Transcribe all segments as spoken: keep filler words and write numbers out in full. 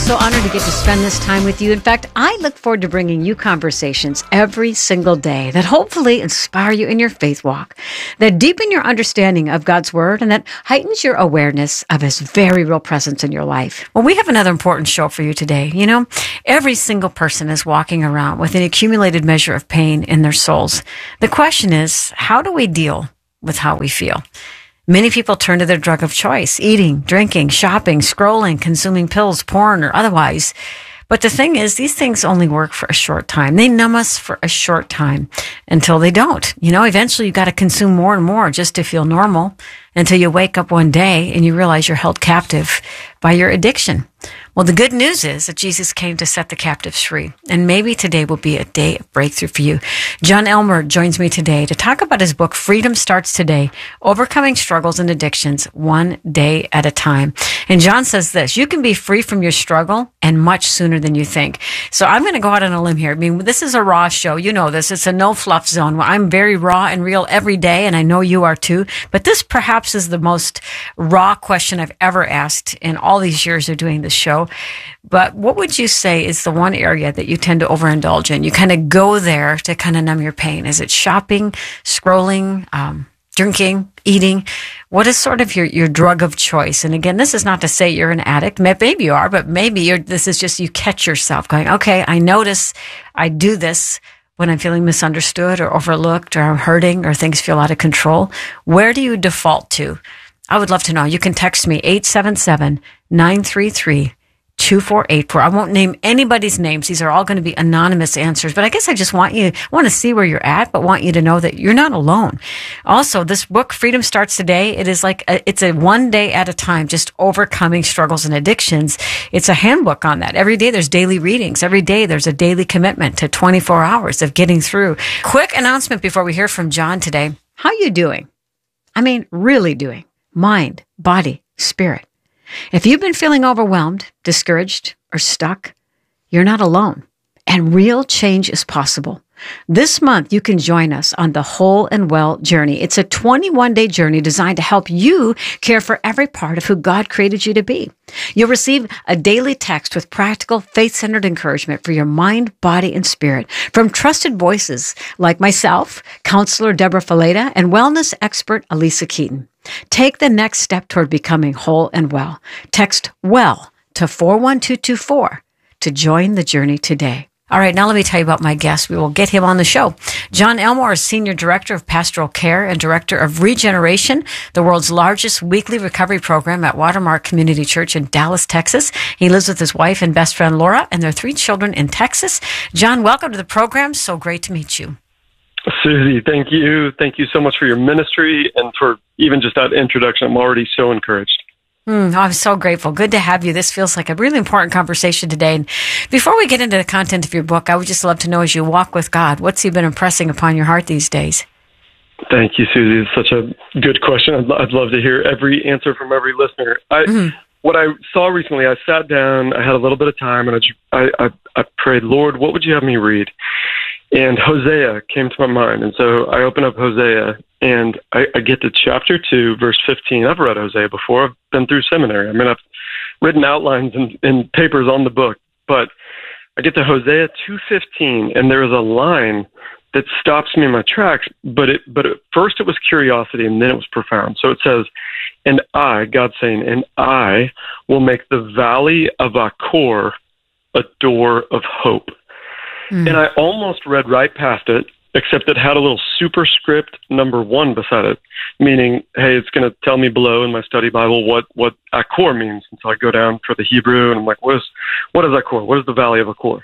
so honored to get to spend this time with you. In fact, I look forward to bringing you conversations every single day that hopefully inspire you in your faith walk, that deepen your understanding of God's Word, and that heightens your awareness of His very real presence in your life. Well, we have another important show for you today. You know, every single person is walking around with an accumulated measure of pain in their souls. The question is, how do we deal with how we feel? Many people turn to their drug of choice, eating, drinking, shopping, scrolling, consuming pills, porn, or otherwise. But the thing is, these things only work for a short time. They numb us for a short time until they don't. You know, eventually you've got to consume more and more just to feel normal until you wake up one day and you realize you're held captive by your addiction. Well, the good news is that Jesus came to set the captives free, and maybe today will be a day of breakthrough for you. John Elmer joins me today to talk about his book, Freedom Starts Today, Overcoming Struggles and Addictions One Day at a Time. And John says this: you can be free from your struggle and much sooner than you think. So I'm going to go out on a limb here. I mean, this is a raw show. You know this. It's a no fluff zone. I'm very raw and real every day, and I know you are too. But this perhaps is the most raw question I've ever asked in all these years of doing this show. But what would you say is the one area that you tend to overindulge in? You kind of go there to kind of numb your pain. Is it shopping, scrolling, um, drinking, eating? What is sort of your, your drug of choice? And again, this is not to say you're an addict. Maybe you are, but maybe you're, this is just you catch yourself going, okay, I notice I do this when I'm feeling misunderstood or overlooked or I'm hurting or things feel out of control. Where do you default to? I would love to know. You can text me eight seven seven, nine three three, two four eight four. I won't name anybody's names. These are all going to be anonymous answers, but I guess I just want you, I want to see where you're at, but want you to know that you're not alone. Also, this book, Freedom Starts Today, it is like, a, it's a one day at a time, just overcoming struggles and addictions. It's a handbook on that. Every day there's daily readings. Every day there's a daily commitment to twenty-four hours of getting through. Quick announcement before we hear from John today. How you doing? I mean, really doing. Mind, body, spirit. If you've been feeling overwhelmed, discouraged, or stuck, you're not alone, and real change is possible. This month, you can join us on the Whole and Well journey. It's a twenty-one day journey designed to help you care for every part of who God created you to be. You'll receive a daily text with practical, faith-centered encouragement for your mind, body, and spirit from trusted voices like myself, counselor Deborah Faleta, and wellness expert Elisa Keaton. Take the next step toward becoming whole and well. Text WELL to four one two two four to join the journey today. All right, now let me tell you about my guest. We will get him on the show. John Elmore is Senior Director of Pastoral Care and Director of Regeneration, the world's largest weekly recovery program at Watermark Community Church in Dallas, Texas. He lives with his wife and best friend, Laura, and their three children in Texas. John, welcome to the program. So great to meet you. Susie, thank you. Thank you so much for your ministry and for even just that introduction. I'm already so encouraged. Mm, oh, I'm so grateful. Good to have you. This feels like a really important conversation today. And before we get into the content of your book, I would just love to know, as you walk with God, what's He been impressing upon your heart these days? Thank you, Susie. It's such a good question. I'd, I'd love to hear every answer from every listener. I, mm-hmm. What I saw recently, I sat down, I had a little bit of time, and I, I, I prayed, Lord, what would you have me read? And Hosea came to my mind. And so I open up Hosea, and I, I get to chapter two, verse fifteen. I've read Hosea before. I've been through seminary. I mean, I've written outlines and, and papers on the book. But I get to Hosea two fifteen, and there is a line that stops me in my tracks. But it, but at first it was curiosity, and then it was profound. So it says, and I, God saying, and I will make the valley of Achor a door of hope. Mm. And I almost read right past it, except it had a little superscript number one beside it, meaning, hey, it's going to tell me below in my study Bible what, what Achor means. And so I go down for the Hebrew, and I'm like, what is, what is Achor? What is the Valley of Achor?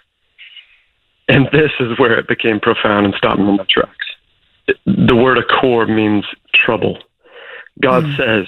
And this is where it became profound and stopped me in my tracks. It, the word Achor means trouble. God mm. says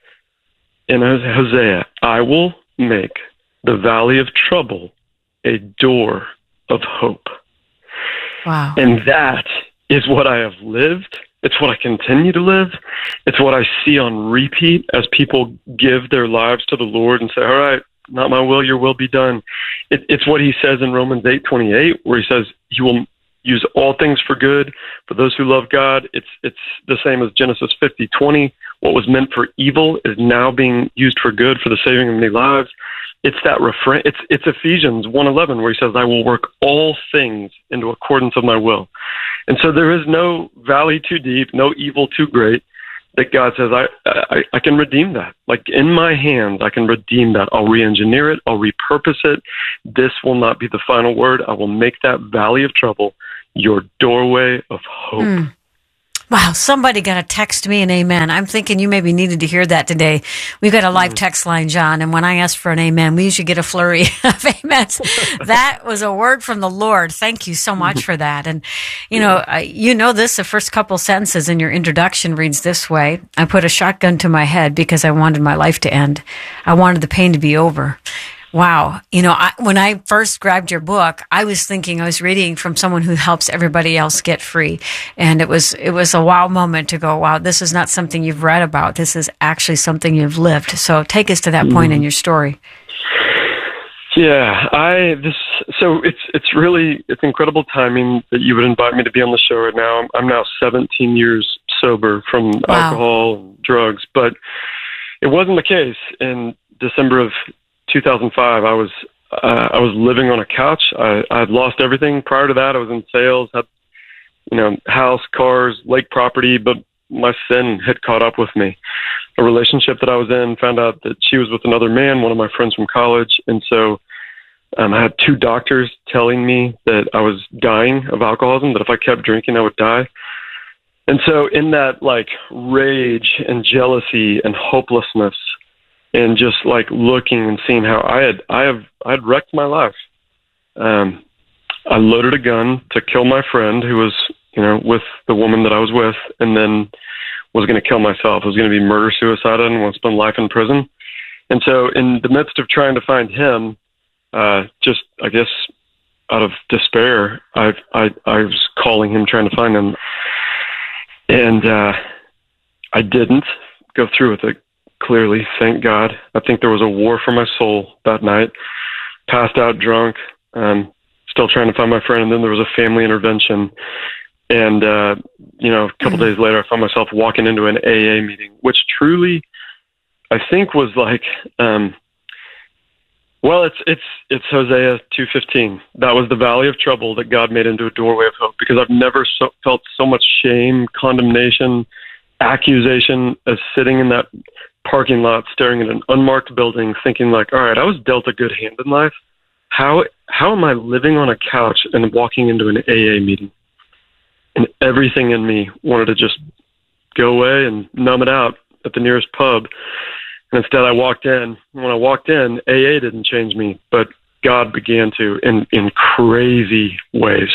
in Hosea, I will make the Valley of Trouble a door of hope. Wow. And that is what I have lived. It's what I continue to live. It's what I see on repeat as people give their lives to the Lord and say, all right, not my will, your will be done. It, it's what He says in Romans eight twenty-eight, where He says He will use all things for good for those who love God. It's it's the same as Genesis fifty twenty. What was meant for evil is now being used for good for the saving of many lives. it's that refrain. It's it's Ephesians one eleven where he says, "I will work all things into accordance of my will." And so there is no valley too deep, no evil too great, that God says, I, I I can redeem that. Like in my hands, I can redeem that. I'll re-engineer it. I'll repurpose it. This will not be the final word. I will make that valley of trouble your doorway of hope. Mm. Wow, somebody got to text me an amen. I'm thinking you maybe needed to hear that today. We've got a live text line, John, and when I ask for an amen, we usually get a flurry of amens. That was a word from the Lord. Thank you so much for that. And, you know, I, you know this, the first couple sentences in your introduction reads this way: I put a shotgun to my head because I wanted my life to end. I wanted the pain to be over. Wow. You know, I, when I first grabbed your book, I was thinking I was reading from someone who helps everybody else get free. And it was, it was a wow moment to go, wow, this is not something you've read about. This is actually something you've lived. So take us to that point in your story. Yeah, I, this, so it's, it's really, it's incredible timing that you would invite me to be on the show right now. I'm, I'm now seventeen years sober from wow. alcohol and drugs, but it wasn't the case in December of two thousand five. I was uh, I was living on a couch. I I'd lost everything. Prior to that, I was in sales, had you know house, cars, lake property, but my sin had caught up with me. A relationship that I was in, found out that she was with another man, one of my friends from college, and so um, I had two doctors telling me that I was dying of alcoholism. That if I kept drinking, I would die. And so, in that like rage and jealousy and hopelessness, and just like looking and seeing how I had, I have, I had wrecked my life. Um, I loaded a gun to kill my friend who was, you know, with the woman that I was with, and then was going to kill myself. It was going to be murder, suicide, and want to spend life in prison. And so in the midst of trying to find him, uh, just, I guess, out of despair, I, I, I was calling him, trying to find him. And, uh, I didn't go through with it. Clearly, thank God. I think there was a war for my soul that night. Passed out drunk, um, still trying to find my friend, and then there was a family intervention. And, uh, you know, a couple mm-hmm. days later, I found myself walking into an A A meeting, which truly, I think was like, um, well, it's it's it's Hosea two fifteen. That was the valley of trouble that God made into a doorway of hope, because I've never so, felt so much shame, condemnation, accusation as sitting in that parking lot staring at an unmarked building thinking like, all right, I was dealt a good hand in life. How how am I living on a couch and walking into an A A meeting? And everything in me wanted to just go away and numb it out at the nearest pub. And instead I walked in. When I walked in, A A didn't change me, but God began to in, in crazy ways,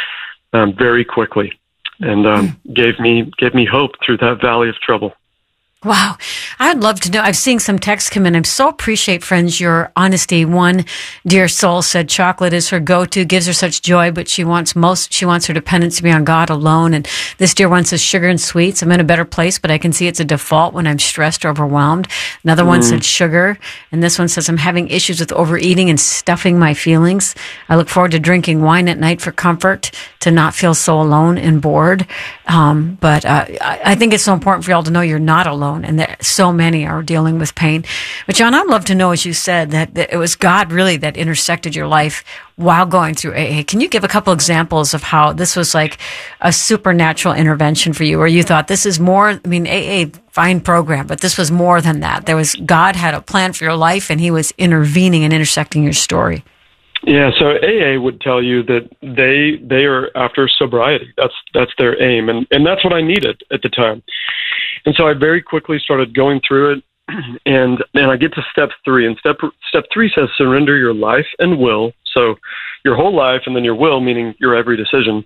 um, very quickly, and um, gave me gave me hope through that valley of trouble. Wow. I'd love to know. I've seen some texts come in. I so appreciate, friends, your honesty. One dear soul said chocolate is her go-to, gives her such joy, but she wants most, she wants her dependence to be on God alone. And this dear one says sugar and sweets. I'm in a better place, but I can see it's a default when I'm stressed or overwhelmed. Another mm. one said sugar. And this one says I'm having issues with overeating and stuffing my feelings. I look forward to drinking wine at night for comfort, to not feel so alone and bored. Um, but uh, I, I think it's so important for y'all to know you're not alone, and that so many are dealing with pain. But John, I'd love to know, as you said, that, that it was God really that intersected your life while going through A A. Can you give a couple examples of how this was like a supernatural intervention for you, where you thought this is more, I mean, A A, fine program, but this was more than that. There was, God had a plan for your life, and he was intervening and intersecting your story. Yeah, so A A would tell you that they they are after sobriety. That's that's their aim, and, and that's what I needed at the time. And so I very quickly started going through it, and and I get to step three, and step step three says surrender your life and will, so your whole life, and then your will, meaning your every decision,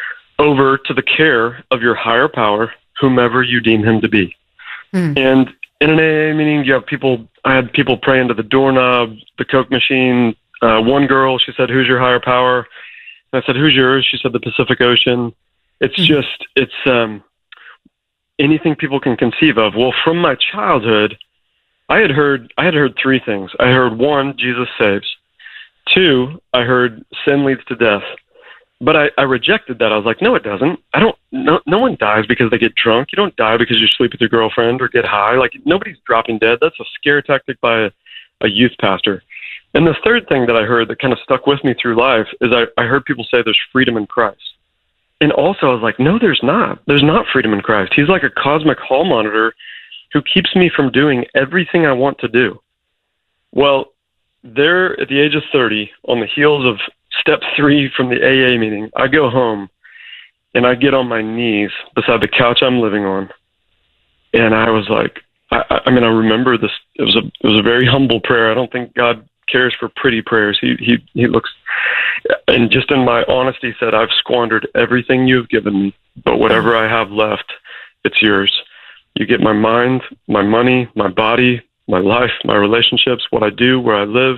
over to the care of your higher power, whomever you deem him to be. Mm. And in an A A meeting, you have people. I had people pray into the doorknob, the Coke machine. Uh, one girl, she said, "Who's your higher power?" And I said, "Who's yours?" She said, "The Pacific Ocean." It's mm-hmm. just, it's um, anything people can conceive of. Well, from my childhood, I had heard, I had heard three things. I heard, one, Jesus saves. Two, I heard sin leads to death. But I, I rejected that. I was like, no, it doesn't. I don't. No, no one dies because they get drunk. You don't die because you sleep with your girlfriend or get high. Like, nobody's dropping dead. That's a scare tactic by a, a youth pastor. And the third thing that I heard that kind of stuck with me through life is I, I heard people say there's freedom in Christ. And also I was like, no, there's not. There's not freedom in Christ. He's like a cosmic hall monitor who keeps me from doing everything I want to do. Well, there at the age of thirty, on the heels of step three from the A A meeting, I go home and I get on my knees beside the couch I'm living on. And I was like, I, I mean, I remember this. It was a, it was a very humble prayer. I don't think God cares for pretty prayers. He, he, he looks, and just in my honesty said, I've squandered everything you've given me, but whatever I have left, it's yours. You get my mind, my money, my body, my life, my relationships, what I do, where I live.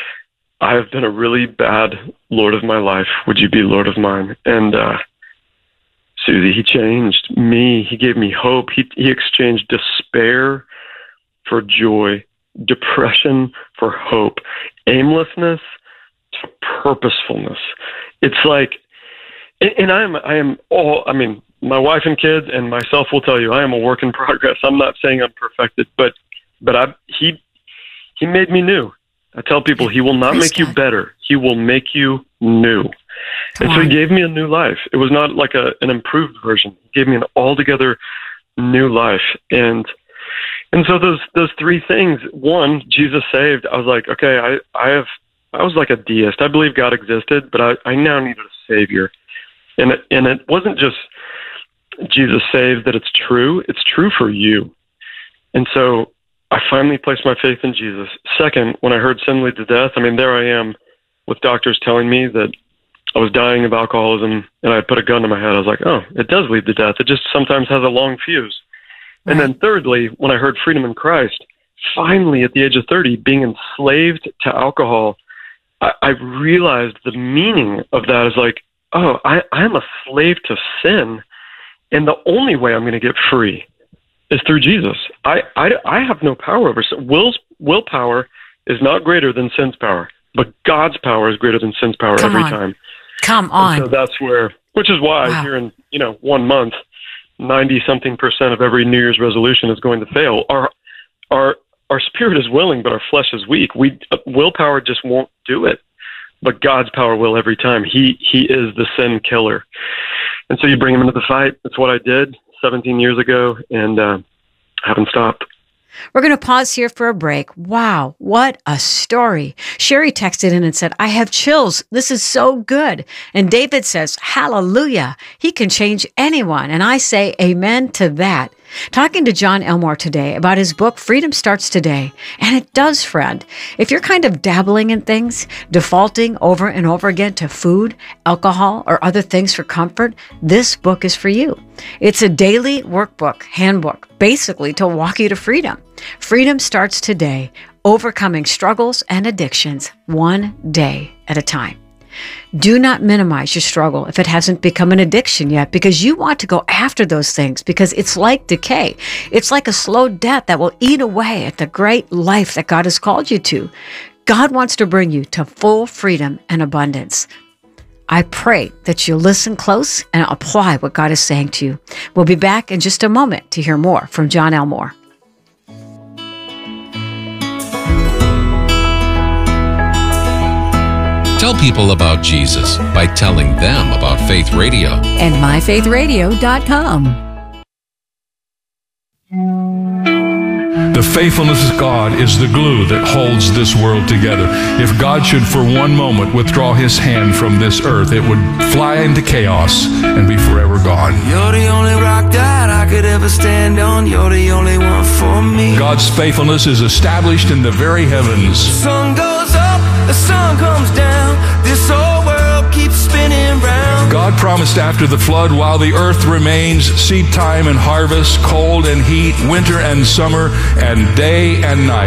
I have been a really bad Lord of my life. Would you be Lord of mine? And, uh, Susie, he changed me. He gave me hope. He, he exchanged despair for joy, depression for hope, aimlessness to purposefulness. It's like, and, and I am, I am all, I mean, my wife and kids and myself will tell you, I am a work in progress. I'm not saying I'm perfected, but, but I, he, he made me new. I tell people he will not Praise make God. You better. He will make you new. Come and so on. He gave me a new life. It was not like a, an improved version. He gave me an altogether new life. And, and so those, those three things, one, Jesus saved. I was like, okay, I, I have, I was like a deist. I believe God existed, but I, I now needed a savior. And it, and it wasn't just Jesus saved that it's true. It's true for you. And so I finally placed my faith in Jesus. Second, when I heard sin lead to death, I mean, there I am with doctors telling me that I was dying of alcoholism, and I put a gun to my head. I was like, oh, it does lead to death. It just sometimes has a long fuse. Right. And then thirdly, when I heard freedom in Christ, finally at the age of thirty, being enslaved to alcohol, I, I realized the meaning of that is like, oh, I, I'm a slave to sin, and the only way I'm going to get free is through Jesus. I, I, I have no power over sin. Will's, willpower is not greater than sin's power, but God's power is greater than sin's power Come every on. time. Come on. And so that's where, which is why wow. here in, you know, one month, ninety something percent of every New Year's resolution is going to fail. Our, our, our spirit is willing, but our flesh is weak. We, uh, willpower just won't do it, but God's power will every time. He, he is the sin killer. And so you bring him into the fight. That's what I did seventeen years ago, and uh, haven't stopped. We're going to pause here for a break. Wow, what a story. Sherry texted in and said, I have chills. This is so good. And David says, hallelujah. He can change anyone. And I say amen to that. Talking to John Elmore today about his book, Freedom Starts Today. And it does, friend. If you're kind of dabbling in things, defaulting over and over again to food, alcohol, or other things for comfort, this book is for you. It's a daily workbook, handbook, basically to walk you to freedom. Freedom starts today, overcoming struggles and addictions one day at a time. Do not minimize your struggle if it hasn't become an addiction yet, because you want to go after those things, because it's like decay. It's like a slow death that will eat away at the great life that God has called you to. God wants to bring you to full freedom and abundance. I pray that you'll listen close and apply what God is saying to you. We'll be back in just a moment to hear more from John Elmore. Tell people about Jesus by telling them about Faith Radio and my faith radio dot com. The faithfulness of God is the glue that holds this world together. If God should for one moment withdraw his hand from this earth, it would fly into chaos and be forever gone. You're the only rock that I could ever stand on. You're the only one for me. God's faithfulness is established in the very heavens. The sun goes up, the sun comes down. This whole world keeps spinning round. God promised after the flood, while the earth remains, seed time and harvest, cold and heat, winter and summer, and day and night,